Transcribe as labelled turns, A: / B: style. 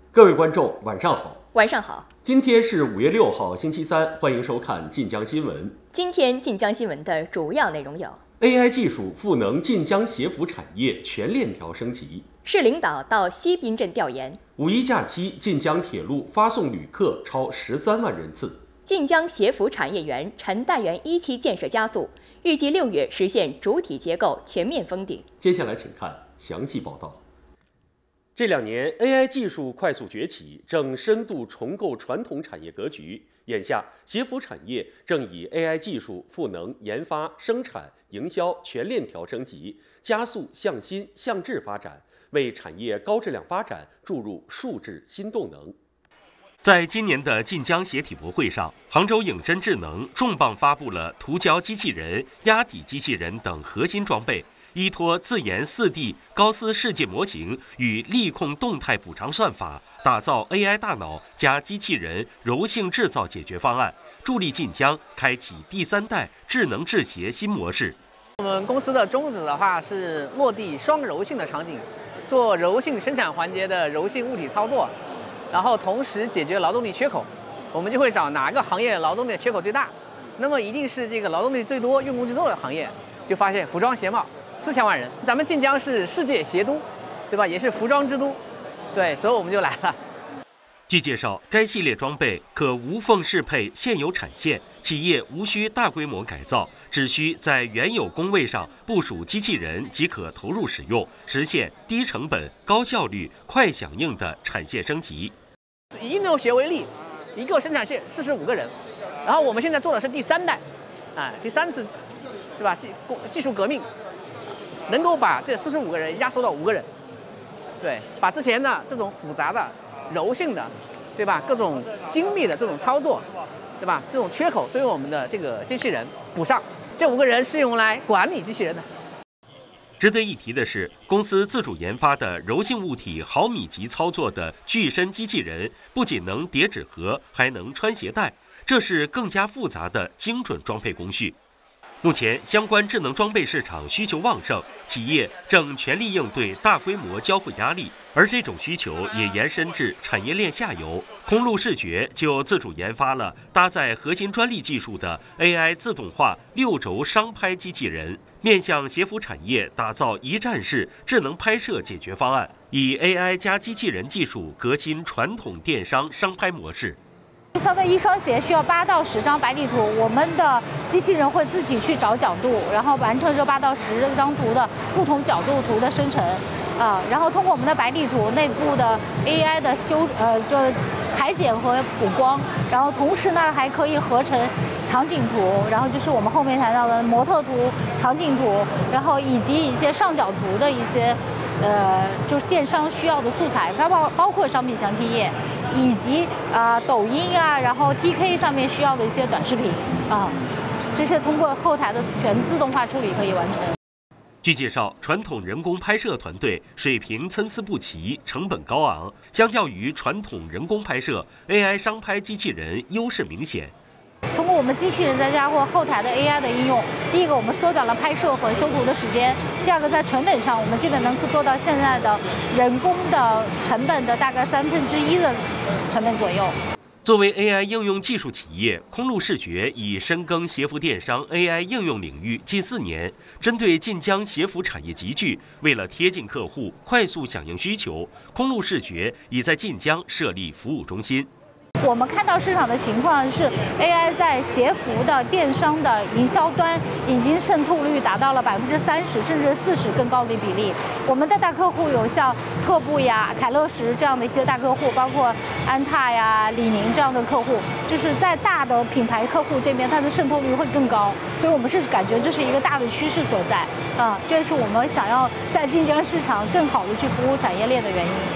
A: 各位观众，晚上好。
B: 晚上好。
A: 今天是5月6号，星期三，欢迎收看晋江新闻。
B: 今天晋江新闻的主要内容有
A: ：AI 技术赋能晋江协服产业全链条升级；
B: 市领导到西滨镇调研；
A: 五一假期，晋江铁路发送旅客超13万人次；
B: 晋江协服产业园陈代园1期建设加速，预计6月实现主体结构全面封顶。
A: 接下来请看详细报道。这2年 ，AI 技术快速崛起，正深度重构传统产业格局。眼下，协服产业正以 AI 技术赋能研发、生产、营销全链条升级，加速向新向质发展，为产业高质量发展注入数质新动能。
C: 在今年的晋江协体博会上，杭州影真智能重磅发布了涂胶机器人、压底机器人等核心装备。依托自研4D 高斯世界模型与力控动态补偿算法，打造 AI 大脑加机器人柔性制造解决方案，助力晋江开启第3代智能制协新模式。
D: 我们公司的宗旨的话是落地双柔性的场景，做柔性生产环节的柔性物体操作，然后同时解决劳动力缺口。我们就会找哪个行业劳动力缺口最大，那么一定是这个劳动力最多、用工最多的行业，就发现服装鞋帽。4千万人，咱们晋江是世界鞋都，对吧？也是服装之都，对，所以我们就来了。
C: 据介绍，该系列装备可无缝适配现有产线，企业无需大规模改造，只需在原有工位上部署机器人即可投入使用，实现低成本、高效率、快响应的产线升级。
D: 以运动鞋为例，一个生产线45个人，然后我们现在做的是第3代，第3次，对吧？技术革命。能够把这45个人压缩到5个人，对，把之前的这种复杂的、柔性的，对吧？各种精密的这种操作，对吧？这种缺口都用我们的这个机器人补上。这5个人是用来管理机器人的。
C: 值得一提的是，公司自主研发的柔性物体毫米级操作的巨身机器人，不仅能叠纸盒，还能穿鞋带，这是更加复杂的精准装配工序。目前，相关智能装备市场需求旺盛，企业正全力应对大规模交付压力，而这种需求也延伸至产业链下游。空路视觉就自主研发了搭载核心专利技术的 AI 自动化6轴商拍机器人，面向协服产业打造一站式智能拍摄解决方案，以 AI 加机器人技术革新传统电商商拍模式。
E: 相对一双鞋需要8到10张白地图，我们的机器人会自己去找角度，然后完成这8到10张图的不同角度图的生成，然后通过我们的白地图内部的 AI 的就裁剪和补光，然后同时呢还可以合成场景图，然后就是我们后面谈到的模特图、场景图，然后以及一些上角图的一些就是电商需要的素材，包括商品详情页。以及抖音然后 TK 上面需要的一些短视频这些通过后台的全自动化处理可以完成。
C: 据介绍，传统人工拍摄团队水平参差不齐，成本高昂，相较于传统人工拍摄 ，AI 商拍机器人优势明显。
E: 通过我们机器人再加或后台的 AI 的应用，第一个我们缩短了拍摄和修图的时间，第二个在成本上我们基本能做到现在的人工的成本的大概1/3的成本左右。
C: 作为 AI 应用技术企业，空路视觉已深耕协服电商 AI 应用领域近4年。针对晋江协服产业集聚，为了贴近客户、快速响应需求，空路视觉已在晋江设立服务中心。
E: 我们看到市场的情况是 ，AI 在协服的电商的营销端已经渗透率达到了30%甚至40%更高的比例。我们的大客户有像特步凯乐石这样的一些大客户，包括安踏李宁这样的客户，就是在大的品牌客户这边，它的渗透率会更高。所以我们是感觉这是一个大的趋势所在这是我们想要在晋江市场更好的去服务产业链的原因。